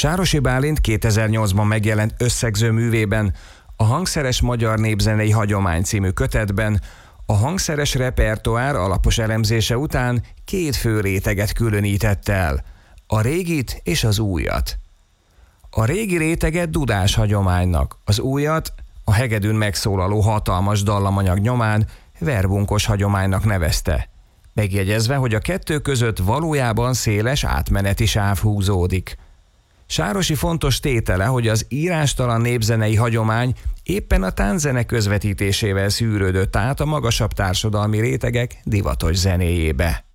Sárosi Bálint 2008-ban megjelent összegző művében, a Hangszeres magyar népzenei hagyomány című kötetben a hangszeres repertoár alapos elemzése után két fő réteget különített el, a régit és az újat. A régi réteget dudás hagyománynak, az újat a hegedűn megszólaló hatalmas dallamanyag nyomán verbunkos hagyománynak nevezte, megjegyezve, hogy a kettő között valójában széles átmeneti sáv húzódik. Sárosi fontos tétele, hogy az írástalan népzenei hagyomány éppen a tánczene közvetítésével szűrődött át a magasabb társadalmi rétegek divatos zenéjébe.